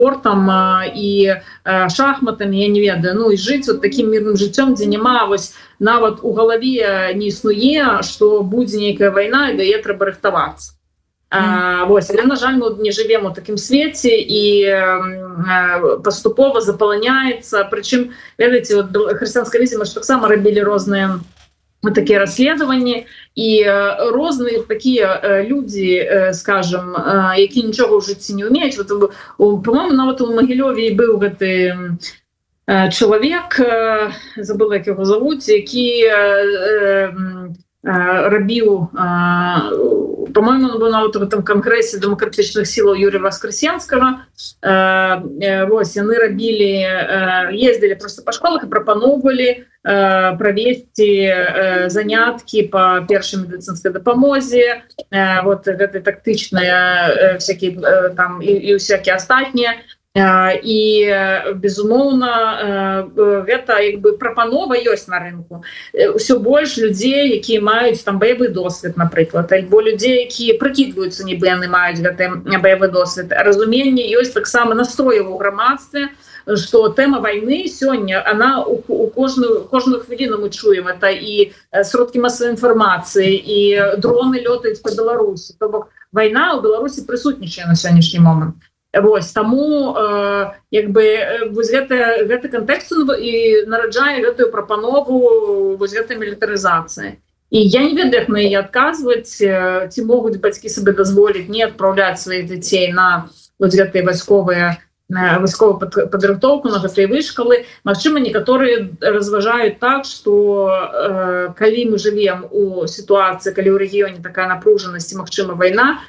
спортом і шахматамі, я не ведаю, ну і жыць вот таким мірным жыццём, дзе няма вось нават у галаве не існуе, што будзе нейкая вайна і да яе трэба рыхтавацца. Вось, але, на жаль, мы не жывем у такім свеце і паступова запаланяецца, прычым, ведаеце, вот хрысціянскай візе мы ж таксама рабілі розныя такие расследования, и разные такие люди, скажем, які нічого в житті не умеют. Вот, по-моему, нават у Могилеве был гэты чоловік, забыла, як його зовуть, який робив, по-моему, он был нават в этом конгрессе демократичных сил Юрия Воскресенского. Вось, яны робили, ездили просто по школах и пропановывали провести занятки по першей медицинской допомозе, вот гэты тактичные всякие там и всякие остальные. І, безумоўна, гэта як бы прапанова ёсць на рынку. Усё больш людзей, якія маюць там баявы досвед, напрыклад, альбо людзей, якія прыкідваюцца, нібы яны маюць гэты баявы досвед. Разуменне ёсць таксама настроеў у грамадстве, што тэма вайны сёння, она у кожную хвіліну мы чуем. Это і сродкі масавай інфармацыі, і дроны лётаюць па Беларусі. То бок вайна ў Беларусі прысутнічае на сённяшні момант. Вось, таму як бы вось гэты кантэкст і нараджае гэтую прапанову вось гэтай мілітарызацыі. І я не ведаю, як на яе адказваць, ці могуць бацькі сабе дазволіць не адпраўляць сваіх дзяцей на вось гэтыя вайсковую падрыхтоўку, на гэтыя вышкалы. Магчыма, некаторыя разважаюць так, што калі мы жывем у сітуацыі, калі ў рэгіёне такая напружанасць і магчыма вайна,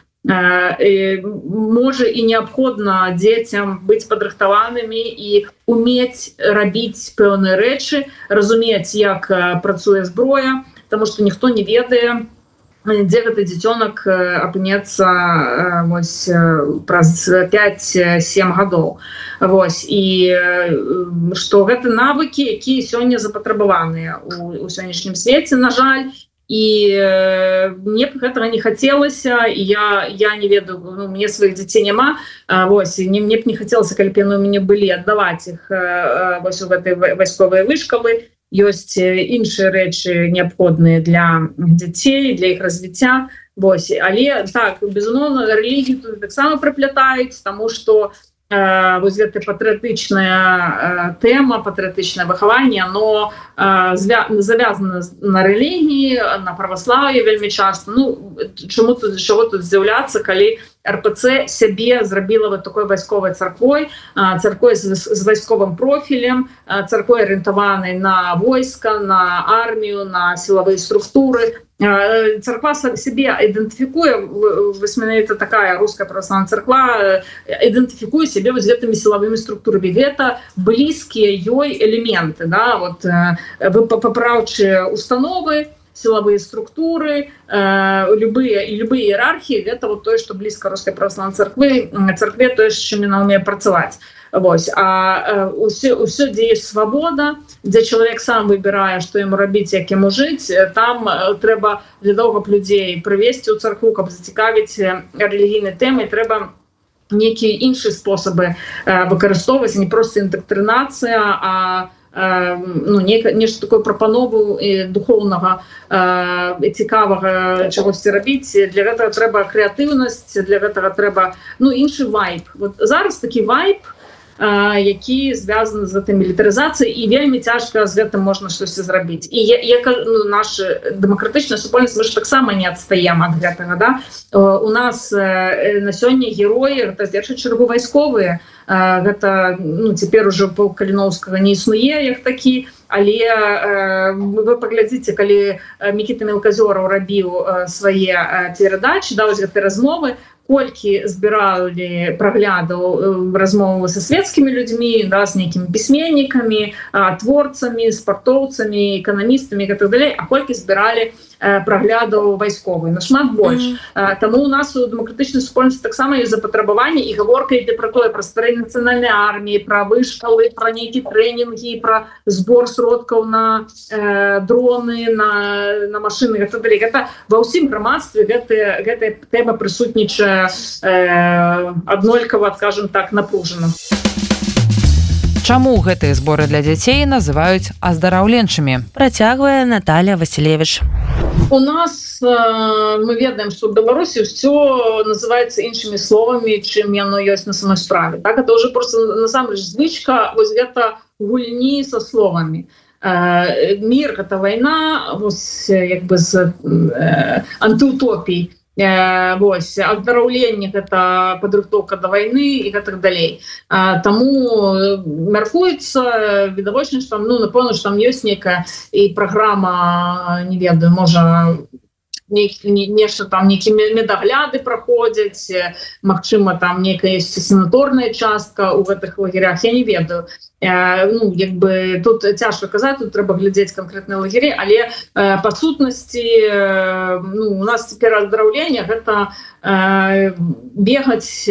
можа і неабходна дзецям быць падрыхтаванымі і умець рабіць пэўныя рэчы, разумець, як працуе зброя, таму што ніхто не ведае, дзе гэты дзіцёнак апынецца вось праз 5-7 гадоў. Вось, і што гэта навыкі, якія сёння запатрабаваныя у сённяшнім свеце, на жаль. І мне б гэтага не хацелася, і я не ведаю, ну, мне сваіх дзяцей няма, вось, і мне б не хацелася, калі б яны ў мяне былі, аддаваць іх вось у гэтай вайсковыя вышкалы. Ёсць іншыя рэчы неабходныя для дзяцей, для іх развіцця. Вось, але так, безумоўна, рэлігію тут таксама прыплятаюць, таму што вось гэта патрыятычная тэма, патрыятычнае выхаванне, оно завязана на рэлігіі, на праваслаўі вельмі часта. Ну, чаго тут здзіўляцца, калі РПЦ сябе зрабіла вот такой вайсковай царквой, царквой з вайсковым профілем, царквой арыентаванай на войска, на армію, на сілавыя структуры. Царква себе ідэнтыфікуе, вось менавіта такая руская праваслаўная царква ідэнтыфікуе себе вось гэтымі сілавымі структурамі. Гэта блізкія ёй элементы, да, вот папраўчыя установы, силовые структуры, любые иерархии, это вот то, что близко русской православной церкве, то, с чем она умеет працаваць. Вось. А ўсё, дзе ёсць свабода, дзе чалавек сам выбірае, што яму рабіць, як яму жыць, там трэба для того, каб людзей прывесці ў царкву, каб зацікавіць рэлігійнай тэмай, трэба нейкія іншыя спосабы выкарыстоўваць, не проста індактрынацыя, а ну, нешта такое прапанову духоўнага цікавага чагосьці рабіць. Для гэтага трэба крэатыўнасць, для гэтага трэба, ну, іншы вайб. Вот зараз такі вайб, які звязаны з гэтай мілітарызацыяй, і вельмі цяжка з гэтым можна штосьці зрабіць. І ну, наша дэмакратычная супольнасць, мы ж таксама не адстаем ад гэтага, да? У нас на сёння героі, гэта в першую чаргу вайсковыя, гэта, ну, цяпер ужо полк Каліноўскага не існуе як такі, але вы паглядзіце, калі Мікіта Мелказёраў рабіў свае перадачы, да, вось гэтай размовы, колькі збіралі праглядаў размовы са светскімі людзьмі, да, з нейкімі пісьменнікамі, творцамі, спартоўцамі, эканамістамі і так далей, а колькі збіралі праглядаў вайсковых, нашмат больш. Таму у нас у дэмакратычнай супольнасці таксама ёсць запатрабаванне, і гаворка ідзе пра тое, пра стварэнне нацыянальнай арміі, пра вышкалы, пра нейкія трэнінгі, пра збор сродкаў на дроны, на машыны і так далей. Гэта ва ўсім грамадстве гэтая тэма прысутнічае аднолькава, скажем так, напружана. Чаму гэтыя зборы для дзяцей называюць аздараўленчымі? Працягвае Наталья Василевич. У нас мы ведаем, что в Беларуси все называется іншими словами, чым яно ёсць на самой справе. Так, это уже просто насамрэч звычка вось гэта гульні со словами. Мир — это война, вось як бы з антыутопій. Вось аздараўленне — это падрыхтоўка да вайны і гэтак далей. Таму мяркуецца відавочна, што там, напэўна, што там ёсць нейкая і праграма, не ведаю, можа нешта там, нейкія медагляды праходзяць, магчыма, там нейкая ёсць санаторная частка ў гэтых лагерях, я не ведаю. Як бы тут цяжка казаць, тут трэба глядзець канкрэтныя лагеры, але па сутнасці у нас цяпер аздараўленне — гэта бегаць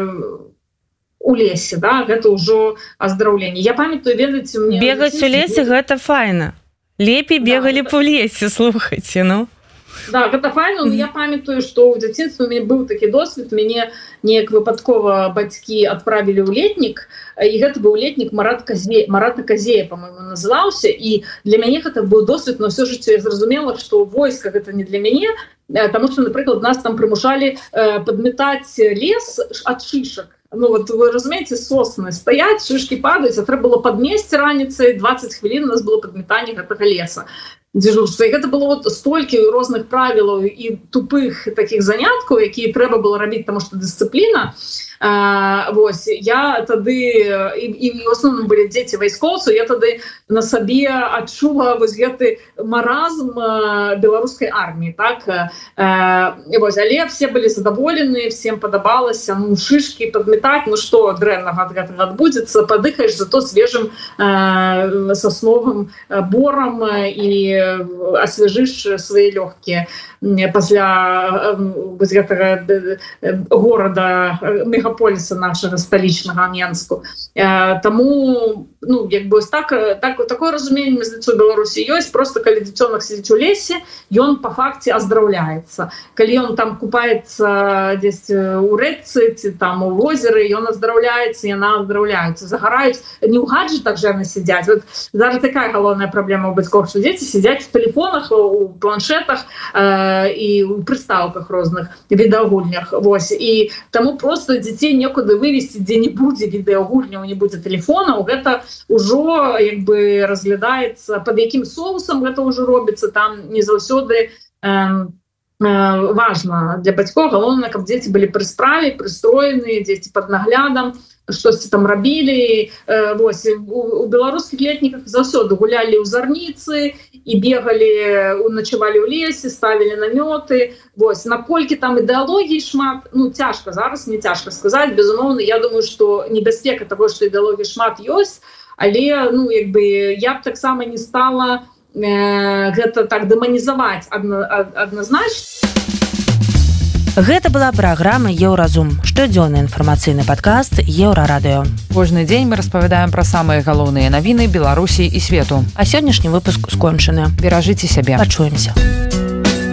у лесе, да? Гэта ўжо аздараўленне. Я памятаю, ведаеце, мне... Бегаць у лесе — гэта файна. Лепей бегалі б у лесе, слухайце, Да, гэта файна, но я памятаю, што ў дзяцінстве у мяне быў такі досвед, мяне неяк выпадкова бацькі адправілі ў летнік, і гэта быў летнік Марата Казея, по-моему, называўся, і для мяне гэта быў досвед, но ўсё жыццё я зразумела, што войска гэта не для мяне, таму што, напрыклад, нас там прымушалі падмятаць лес ад шышак. Вот вы разумеете, сосны стаять, шишки падают, а трэба было падмесці раніцай, 20 хвілін у нас было падмятанне гэтага леса. Дзяжурства. І гэта было столькі розных правілаў і тупых такіх заняткаў, якія трэба было рабіць, таму што дысцыпліна. Вось, я тады, і в основном былі дзеці вайскоўцаў, я тады на сабе адчула вось гэты маразм беларускай арміі, так? Вось, але все былі задаволены, всем падабалася, шишкі падмятаць, што дрэннага ад гэтага адбудзецца, падыхаеш зато свежым сасновым борам і асвяжыш свае лёгкія пасля гэтага горада, мегаполіса нашага сталічнага Менску. Таму, як бы такое разуменне, здаецца, у Беларусі ёсць, просто калі дзіцёнак сядзіць у лесе, ён па факце аздараўляецца. Калі ён там купаецца дзесь у рэчцы ці там у возеры, ён аздараўляецца, яна аздараўляецца. Загараюць не ў гаджетах жа яны сядзяць. Вот зараз такая галоўная праблема ў бацькоў, што дзеці сядзяць у тэлефонах, у планшетах і ў прыстаўках розных відэагульнях. Вось, і таму просто дзяцей некуды вывесці, дзе не будзе відэагульняў, не будзе тэлефонаў, гэта ўжо як бы разглядаецца, пад якім соусам гэта ўжо робіцца, там не заўсёды важна для бацькоў. Галоўнае, каб дзеці былі пры справе, прыстроеныя, дзеці пад наглядам, штосьці там рабілі. Вось, у беларускіх летніках заўсёды гулялі ў зарніцы і бегалі, начавалі ў лесе, ставілі намёты. Вось, наколькі там ідэалогіі шмат, цяжка зараз, не цяжка сказаць. Безумоўна, я думаю, што небяспека таго, што ідэалогіі шмат ёсць, але, як бы, я б таксама не стала гэта так дэманізаваць адназначна. Гэта была праграма «Еўразум», штодзённы інфармацыйны падкаст Еўрарадыё. Кожны дзень мы распавядаем пра самыя галоўныя навіны Беларусі і свету. А сённяшні выпуск скончаны. Беражыце сябе. Пачуемся.